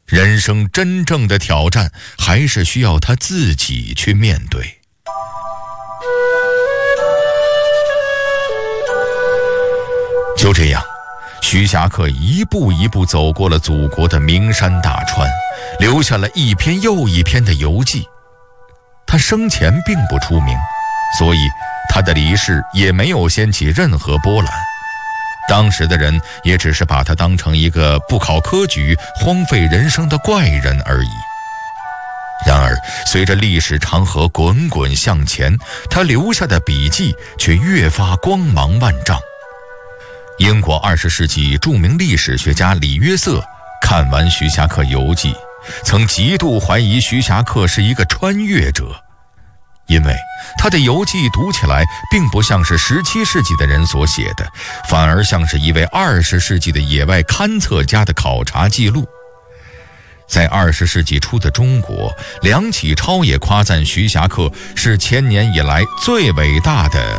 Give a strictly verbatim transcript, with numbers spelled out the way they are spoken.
人生真正的挑战还是需要他自己去面对。就这样，徐霞客一步一步走过了祖国的名山大川，留下了一篇又一篇的游记。他生前并不出名，所以他的离世也没有掀起任何波澜。当时的人也只是把他当成一个不考科举、荒废人生的怪人而已。然而，随着历史长河滚滚向前，他留下的笔记却越发光芒万丈。英国二十世纪著名历史学家李约瑟看完徐霞客游记，曾极度怀疑徐霞客是一个穿越者，因为他的游记读起来并不像是十七世纪的人所写的，反而像是一位二十世纪的野外勘测家的考察记录。在二十世纪初的中国，梁启超也夸赞徐霞客是千年以来最伟大的